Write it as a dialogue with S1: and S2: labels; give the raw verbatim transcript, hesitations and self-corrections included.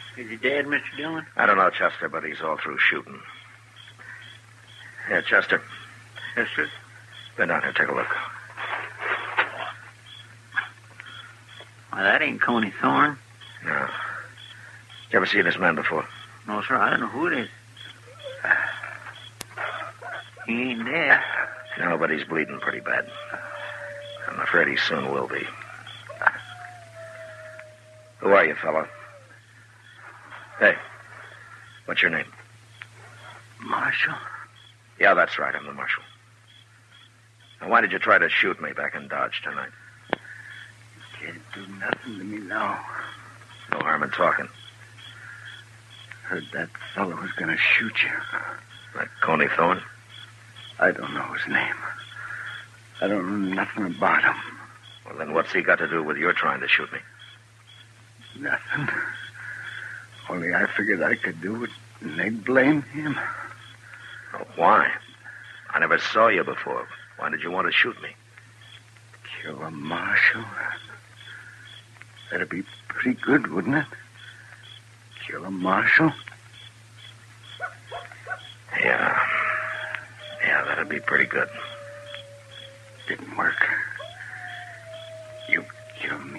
S1: Is he dead, Mister Dillon?
S2: I don't know, Chester, but he's all through shooting. Yeah, Chester.
S1: Yes, sir.
S2: Been down here, take a look.
S1: Well, that ain't Coney Thorne.
S2: No. You ever seen this man before?
S1: No, sir, I don't know who it is. He ain't dead.
S2: No, but he's bleeding pretty bad. I'm afraid he soon will be. Who are you, fellow? Hey, what's your name?
S1: Marshal?
S2: Yeah, that's right, I'm the marshal. Now, why did you try to shoot me back in Dodge tonight?
S1: You can't do nothing to me now.
S2: No harm in talking.
S1: Heard that fellow was going to shoot you.
S2: Like Coney Thorne?
S1: I don't know his name. I don't know nothing about him.
S2: Well, then what's he got to do with your trying to shoot me?
S1: Nothing. Only I figured I could do it, and they'd blame him.
S2: Oh, why? I never saw you before. Why did you want to shoot me?
S1: Kill a marshal? That'd be pretty good, wouldn't it? Kill a marshal?
S2: Yeah. Yeah, that'd be pretty good.
S1: Didn't work. You killed